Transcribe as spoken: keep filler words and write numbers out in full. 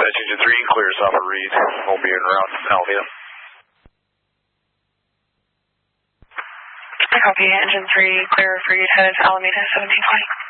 Dispatch Engine three, clear south of Reed. We'll be en route to Alameda. I copy. Engine three, clear of Reed, headed to Alameda, seventeen twenty.